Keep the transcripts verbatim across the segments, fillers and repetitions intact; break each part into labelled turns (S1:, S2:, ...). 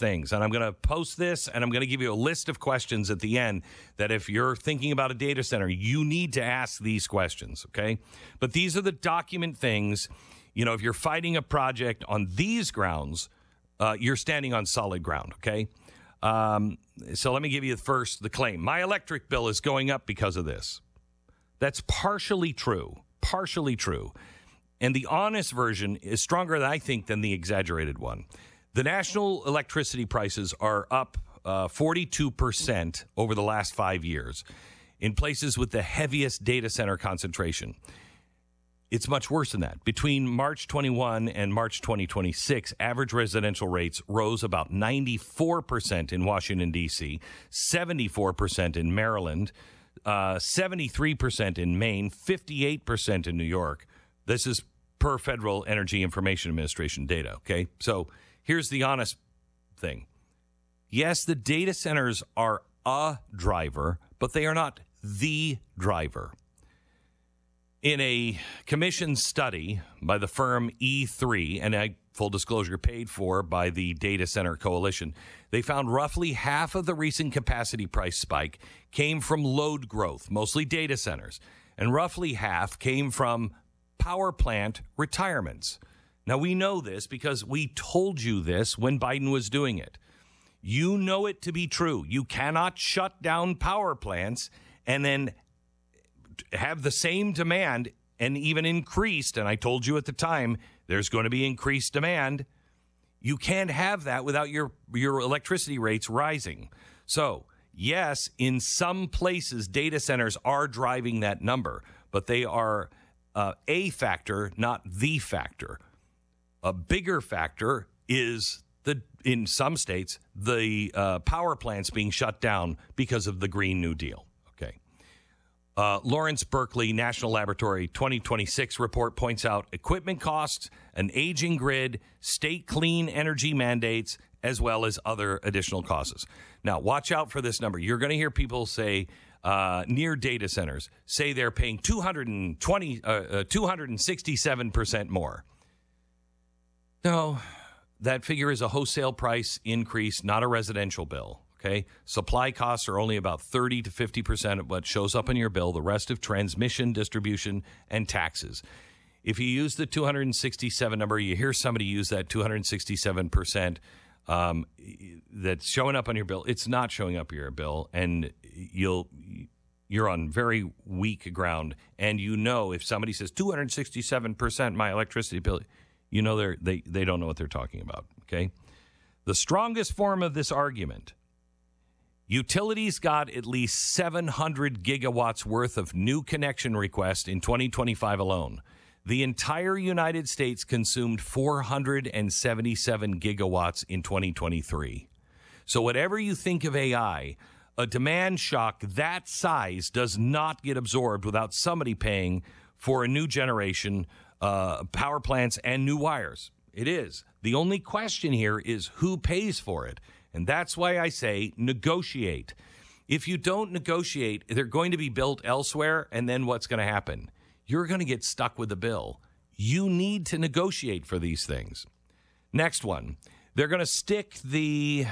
S1: things. And I'm going to post this, and I'm going to give you a list of questions at the end that if you're thinking about a data center, you need to ask these questions, okay? But these are the document things. You know, if you're fighting a project on these grounds, uh, you're standing on solid ground, okay? Um, so let me give you first the claim. My electric bill is going up because of this. That's partially true, partially true. And the honest version is stronger, I think, than the exaggerated one. The national electricity prices are up uh, forty-two percent over the last five years in places with the heaviest data center concentration. It's much worse than that. Between March twenty-one and March twenty twenty-six, average residential rates rose about ninety-four percent in Washington, D C, seventy-four percent in Maryland, uh, seventy-three percent in Maine, fifty-eight percent in New York. This is per Federal Energy Information Administration data, okay? So here's the honest thing. Yes, the data centers are a driver, but they are not the driver. In a commissioned study by the firm E three, and I, full disclosure, paid for by the Data Center Coalition, they found roughly half of the recent capacity price spike came from load growth, mostly data centers, and roughly half came from power plant retirements. Now, we know this because we told you this when Biden was doing it. You know it to be true. You cannot shut down power plants and then have the same demand and even increased, and I told you at the time, there's going to be increased demand. You can't have that without your, your electricity rates rising. So, yes, in some places, data centers are driving that number, but they are uh, a factor, not the factor. A bigger factor is, the in some states, the uh, power plants being shut down because of the Green New Deal. Uh, Lawrence Berkeley National Laboratory twenty twenty-six report points out equipment costs, an aging grid, state clean energy mandates, as well as other additional costs. Now, watch out for this number. You're going to hear people say uh, near data centers say they're paying two hundred twenty, uh, uh, two hundred sixty-seven percent more. No, that figure is a wholesale price increase, not a residential bill. Okay, supply costs are only about thirty to fifty percent of what shows up in your bill. The rest of transmission, distribution, and taxes. If you use the two hundred sixty-seven number, you hear somebody use that two hundred sixty-seven percent um, that's showing up on your bill. It's not showing up in your bill, and you'll you're on very weak ground. And you know, if somebody says two hundred sixty-seven percent my electricity bill, you know they're, they they don't know what they're talking about. Okay, the strongest form of this argument. Utilities got at least seven hundred gigawatts worth of new connection requests in twenty twenty-five alone. The entire United States consumed four hundred seventy-seven gigawatts in twenty twenty-three. So whatever you think of A I, a demand shock that size does not get absorbed without somebody paying for a new generation, uh, power plants and new wires. It is. The only question here is who pays for it. And that's why I say negotiate. If you don't negotiate, they're going to be built elsewhere, and then what's going to happen? You're going to get stuck with the bill. You need to negotiate for these things. Next one. They're going to stick the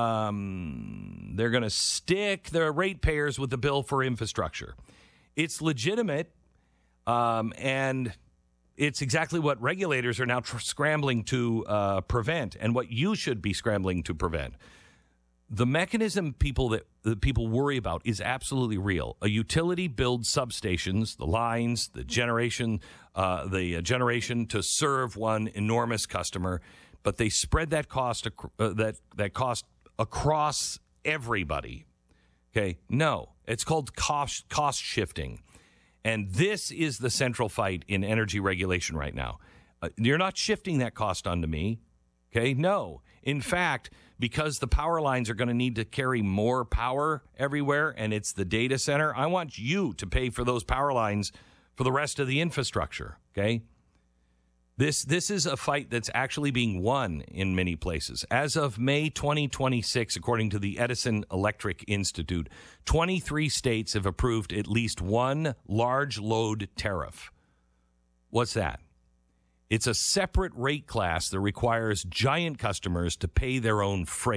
S1: um, they're going to stick the ratepayers with the bill for infrastructure. It's legitimate, um, and it's exactly what regulators are now tr- scrambling to uh, prevent, and what you should be scrambling to prevent. The mechanism people that the people worry about is absolutely real. A utility builds substations, the lines, the generation, uh, the generation to serve one enormous customer, but they spread that cost ac- uh, that that cost across everybody. Okay, no, it's called cost cost shifting. And this is the central fight in energy regulation right now. Uh, you're not shifting that cost onto me, okay? No. In fact, because the power lines are going to need to carry more power everywhere, and it's the data center, I want you to pay for those power lines for the rest of the infrastructure, okay? This this is a fight that's actually being won in many places. As of May twenty twenty-six, according to the Edison Electric Institute, twenty-three states have approved at least one large load tariff. What's that? It's a separate rate class that requires giant customers to pay their own freight.